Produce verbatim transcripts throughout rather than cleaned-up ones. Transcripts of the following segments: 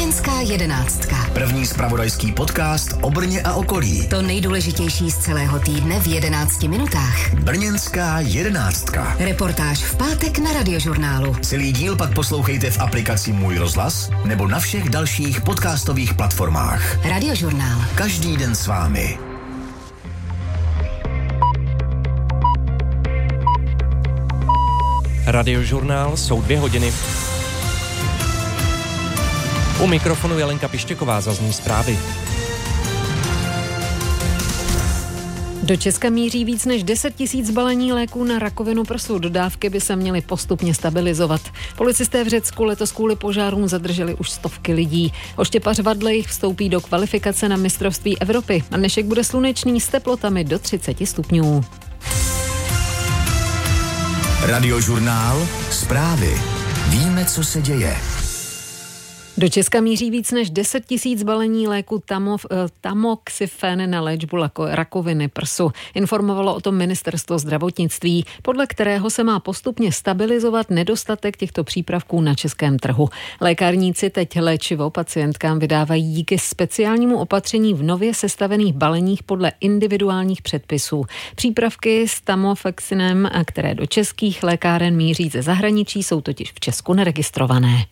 Brněnská jedenáctka. První zpravodajský podcast o Brně a okolí. To nejdůležitější z celého týdne v jedenácti minutách. Brněnská jedenáctka. Reportáž v pátek na Radiožurnálu. Celý díl pak poslouchejte v aplikaci Můj rozhlas nebo na všech dalších podcastových platformách. Radiožurnál. Každý den s vámi. Radiožurnál jsou dvě hodiny. U mikrofonu je Lenka Pištěková, zazní zprávy. Do Česka míří víc než deset tisíc balení léků na rakovinu prsu. Dodávky by se měly postupně stabilizovat. Policisté v Řecku letos kvůli požárům zadrželi už stovky lidí. Oštěpař Vadlejch vstoupí do kvalifikace na mistrovství Evropy a dnešek bude slunečný s teplotami do třicet stupňů. Radiožurnál, zprávy. Víme, co se děje. Do Česka míří víc než deset tisíc balení léku tamov, tamoxifen na léčbu rakoviny prsu. Informovalo o tom ministerstvo zdravotnictví, podle kterého se má postupně stabilizovat nedostatek těchto přípravků na českém trhu. Lékárníci teď léčivo pacientkám vydávají díky speciálnímu opatření v nově sestavených baleních podle individuálních předpisů. Přípravky s tamofexinem, které do českých lékáren míří ze zahraničí, jsou totiž v Česku neregistrované.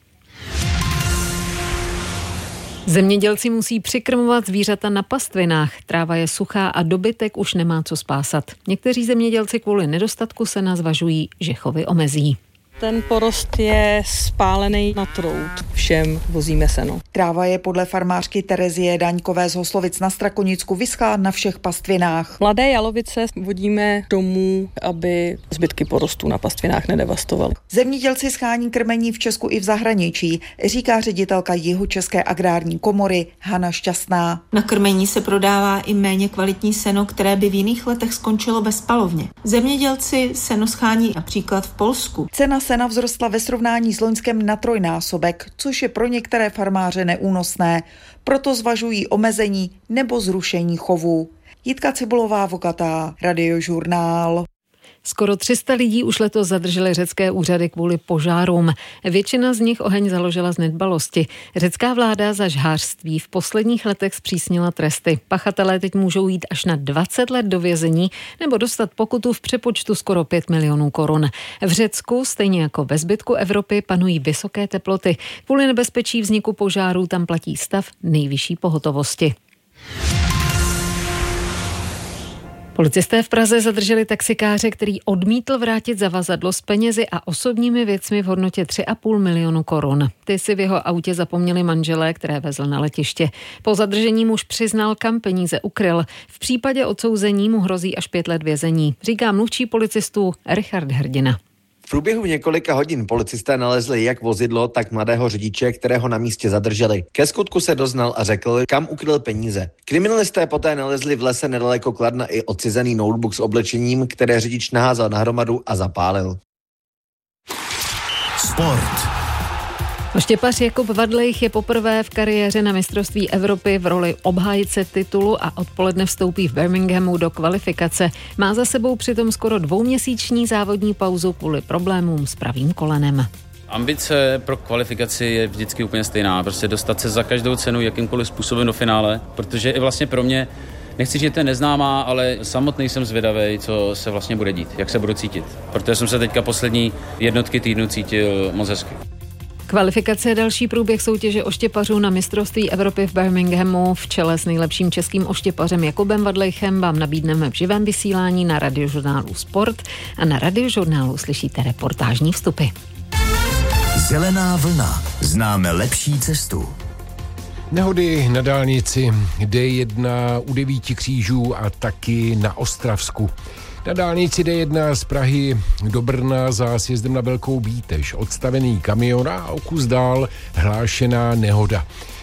Zemědělci musí přikrmovat zvířata na pastvinách. Tráva je suchá a dobytek už nemá co spásat. Někteří zemědělci kvůli nedostatku sena zvažují, že chovy omezí. Ten porost je spálený na trout. Všem vozíme seno. Tráva je podle farmářky Terezie Daňkové z Hoslovic na Strakonicku vyschlá na všech pastvinách. Mladé jalovice vodíme domů, aby zbytky porostů na pastvinách nedevastovaly. Zemědělci schání krmení v Česku i v zahraničí, říká ředitelka Jihočeské agrární komory Hana Šťastná. Na krmení se prodává i méně kvalitní seno, které by v jiných letech skončilo bezpalovně. Zemědělci seno schání například v Polsku. Cena sena vzrostla ve srovnání s loňskem na trojnásobek, což je pro některé farmáře neúnosné. Proto zvažují omezení nebo zrušení chovu. Jitka Cibulová Vokatá, Radiožurnál. Skoro tři sta lidí už letos zadrželi řecké úřady kvůli požárům. Většina z nich oheň založila z nedbalosti. Řecká vláda za žhářství v posledních letech zpřísnila tresty. Pachatelé teď můžou jít až na dvacet let do vězení nebo dostat pokutu v přepočtu skoro pět milionů korun. V Řecku, stejně jako ve zbytku Evropy, panují vysoké teploty. Kvůli nebezpečí vzniku požárů tam platí stav nejvyšší pohotovosti. Policisté v Praze zadrželi taxikáře, který odmítl vrátit zavazadlo s penězi a osobními věcmi v hodnotě tři a půl milionu korun. Ty si v jeho autě zapomněli manželé, které vezl na letiště. Po zadržení muž přiznal, kam peníze ukryl. V případě odsouzení mu hrozí až pět let vězení, říká mluvčí policistů Richard Hrdina. V průběhu několika hodin policisté nalezli jak vozidlo, tak mladého řidiče, kterého na místě zadrželi. Ke skutku se doznal a řekl, kam ukryl peníze. Kriminalisté poté nalezli v lese nedaleko Kladna i odcizený notebook s oblečením, které řidič naházel na hromadu a zapálil. Sport. Oštěpař Jakub Vadlejch je poprvé v kariéře na mistrovství Evropy v roli obhájce titulu a odpoledne vstoupí v Birminghamu do kvalifikace. Má za sebou přitom skoro dvouměsíční závodní pauzu kvůli problémům s pravým kolenem. Ambice pro kvalifikaci je vždycky úplně stejná, prostě dostat se za každou cenu jakýmkoliv způsobem do finále, protože i vlastně pro mě, nechci říct, že to je neznámá, ale samotný jsem zvědavej, co se vlastně bude dít, jak se budu cítit, protože jsem se teďka poslední jednotky týdnu cítil moc hezky. Kvalifikace je další průběh soutěže oštěpařů na mistrovství Evropy v Birminghamu. V čele s nejlepším českým oštěpařem Jakubem Vadlejchem vám nabídneme v živém vysílání na Radiožurnálu Sport a na Radiožurnálu slyšíte reportážní vstupy. Zelená vlna. Známe lepší cestu. Nehody na dálnici D jedna u Devíti křížů a taky na Ostravsku. Na dálnici D jedna z Prahy do Brna za sjezdem na Velkou Bíteš odstavený kamion a o kus dál hlášená nehoda.